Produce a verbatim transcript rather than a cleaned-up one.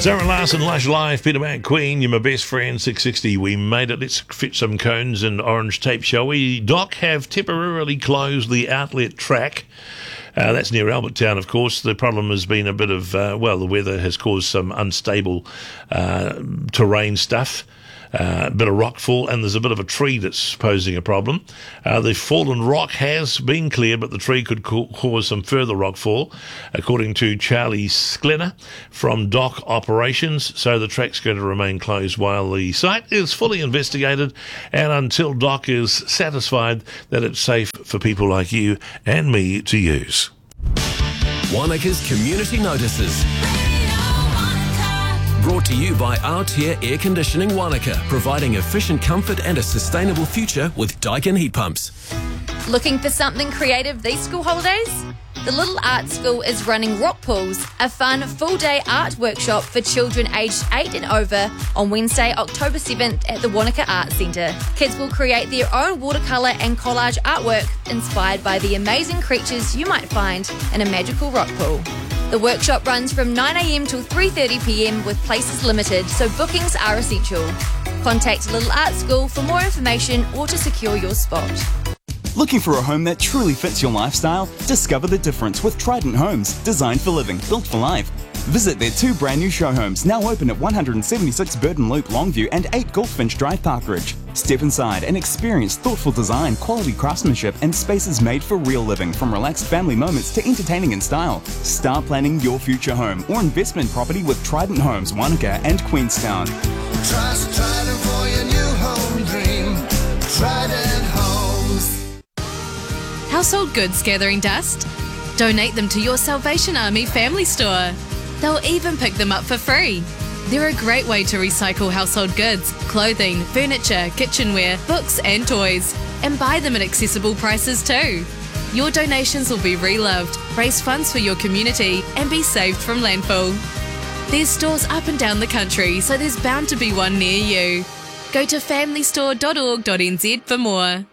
Sarah Larson, Lush Life, Peter Mac Queen, you're my best friend, six sixty. We made it. Let's fit some cones and orange tape, shall we? Doc have temporarily closed the outlet track. Uh, that's near Albert Town, of course. The problem has been a bit of, uh, well, the weather has caused some unstable uh, terrain stuff. Uh, a bit of rockfall, and there's a bit of a tree that's posing a problem. Uh, the fallen rock has been cleared, but the tree could co- cause some further rockfall, according to Charlie Sklenner from Dock Operations. So the track's going to remain closed while the site is fully investigated and until Dock is satisfied that it's safe for people like you and me to use. Wanaka's Community Notices. Brought to you by Altair Air Conditioning Wanaka, providing efficient comfort and a sustainable future with Daikin heat pumps. Looking for something creative these school holidays? The Little Art School is running Rock Pools, a fun full-day art workshop for children aged eight and over on Wednesday, October seventh at the Wanaka Arts Centre. Kids will create their own watercolour and collage artwork inspired by the amazing creatures you might find in a magical rock pool. The workshop runs from nine a.m. till three thirty p.m. with places limited, so bookings are essential. Contact Little Art School for more information or to secure your spot. Looking for a home that truly fits your lifestyle? Discover the difference with Trident Homes, designed for living, built for life. Visit their two brand new show homes, now open at one seventy-six Burton Loop Longview and eight Goldfinch Drive Parkridge. Step inside and experience thoughtful design, quality craftsmanship and spaces made for real living, from relaxed family moments to entertaining in style. Start planning your future home or investment property with Trident Homes, Wanaka and Queenstown. Trust Trident for your new home dream. Trident Homes. Household goods gathering dust? Donate them to your Salvation Army family store. They'll even pick them up for free. They're a great way to recycle household goods, clothing, furniture, kitchenware, books and toys, and buy them at accessible prices too. Your donations will be reloved, raise funds for your community and be saved from landfill. There's stores up and down the country, so there's bound to be one near you. Go to family store dot org dot n z for more.